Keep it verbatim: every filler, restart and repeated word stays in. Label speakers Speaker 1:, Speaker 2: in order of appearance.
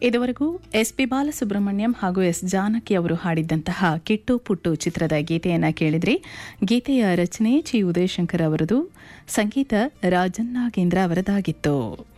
Speaker 1: ಇದುವರೆಗೂ S P Balasubrahmanyam ಹಾಗೂ S Janaki ಅವರು ಹಾಡಿದ್ದಂತಹ ಕಿಟ್ಟು ಪುಟ್ಟು ಚಿತ್ರದ ಗೀತೆಯನ್ನು ಕೇಳಿದ್ರಿ. ಗೀತೆಯ ರಚನೆ ಚಿ ಉದಯಶಂಕರ್ ಅವರದು, ಸಂಗೀತ ರಾಜನ್ ನಾಗೇಂದ್ರ ಅವರದಾಗಿತ್ತು.